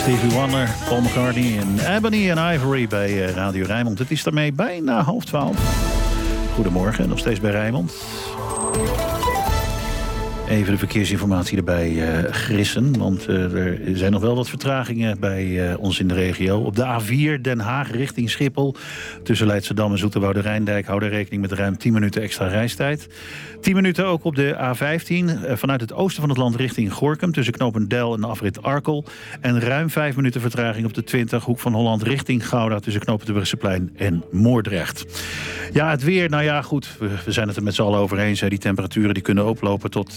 Stevie Wonder, Paul McCartney en Ebony and Ivory bij Radio Rijnmond. Het is daarmee bijna 11:30. Goedemorgen, nog steeds bij Rijnmond. Even de verkeersinformatie erbij grissen. Want er zijn nog wel wat vertragingen bij ons in de regio. Op de A4 Den Haag richting Schiphol. Tussen Leidschendam en Zoeterwoude-Rijndijk. Hou er rekening met ruim 10 minuten extra reistijd. 10 minuten ook op de A15. Vanuit het oosten van het land richting Gorinchem. Tussen Knopendel en afrit Arkel. En ruim 5 minuten vertraging op de 20. Hoek van Holland richting Gouda. Tussen Knopen de Brugsseplein en Moordrecht. Ja, het weer. Nou ja, goed. We zijn het er met z'n allen over eens. Die temperaturen die kunnen oplopen tot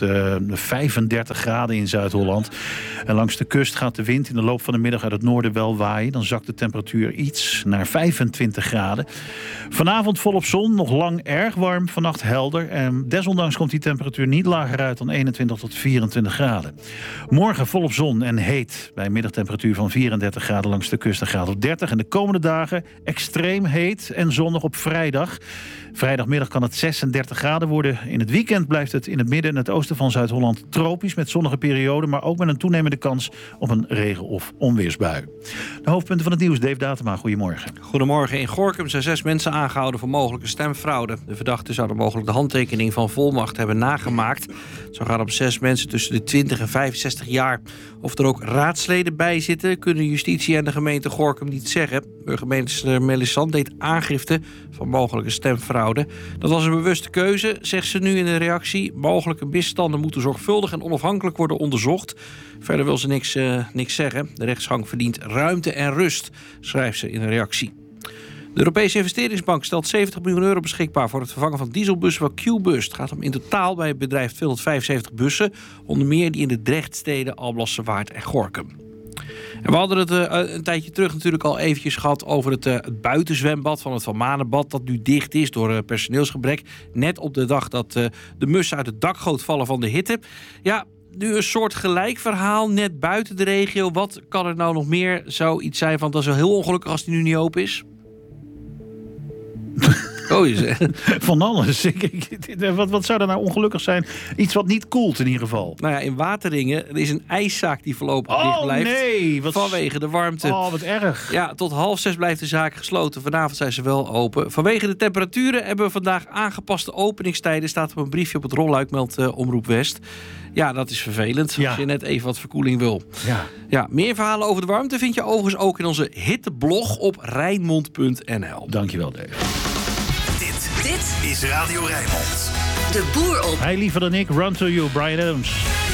35 graden in Zuid-Holland. En langs de kust gaat de wind in de loop van de middag uit het noorden wel waaien. Dan zakt de temperatuur iets naar 25 graden. Vanavond volop zon, nog lang erg warm, vannacht helder. En desondanks komt die temperatuur niet lager uit dan 21 tot 24 graden. Morgen volop zon en heet. Bij een middagtemperatuur van 34 graden langs de kust, een graad of 30. En de komende dagen extreem heet en zonnig op vrijdag. Vrijdagmiddag kan het 36 graden worden. In het weekend blijft het in het midden en het oosten van Zuid-Holland tropisch met zonnige perioden, maar ook met een toenemende kans op een regen- of onweersbui. De hoofdpunten van het nieuws, Dave Datema, goedemorgen. Goedemorgen. In Gorinchem zijn 6 mensen aangehouden voor mogelijke stemfraude. De verdachten zouden mogelijk de handtekening van volmacht hebben nagemaakt. Zo gaat het om 6 mensen tussen de 20 en 65 jaar. Of er ook raadsleden bij zitten, kunnen justitie en de gemeente Gorinchem niet zeggen. Burgemeester Melisande deed aangifte van mogelijke stemfraude. Dat was een bewuste keuze, zegt ze nu in een reactie. Mogelijke misstanden moeten zorgvuldig en onafhankelijk worden onderzocht. Verder wil ze niks zeggen. De rechtsgang verdient ruimte en rust, schrijft ze in een reactie. De Europese investeringsbank stelt 70 miljoen euro beschikbaar voor het vervangen van dieselbussen van Qbus. Het gaat om in totaal bij het bedrijf 275 bussen, onder meer die in de Drechtsteden, Alblasserwaard en Gorinchem. En we hadden het een tijdje terug natuurlijk al eventjes gehad over het buitenzwembad van het Van Manenbad, dat nu dicht is door personeelsgebrek. Net op de dag dat de mussen uit het dakgoot vallen van de hitte. Ja, nu een soort gelijk verhaal net buiten de regio. Wat kan er nou nog meer? Zou iets zijn van dat is wel heel ongelukkig als die nu niet open is? Oh, je zegt. Van alles. Wat zou er nou ongelukkig zijn? Iets wat niet koelt in ieder geval. Nou ja, in Wateringen er is een ijszaak die voorlopig dicht blijft. Nee, vanwege de warmte. Oh, wat erg. Ja, tot 5:30 blijft de zaak gesloten. Vanavond zijn ze wel open. Vanwege de temperaturen hebben we vandaag aangepaste openingstijden. Staat op een briefje op het rolluik, meldt Omroep West. Ja, dat is vervelend. Als je net even wat verkoeling wil. Ja, meer verhalen over de warmte vind je overigens ook in onze hitteblog op Rijnmond.nl. Dankjewel, Dave. Dit is Radio Rijnmond. De boer op. Hij liever dan ik, Run to You, Bryan Adams.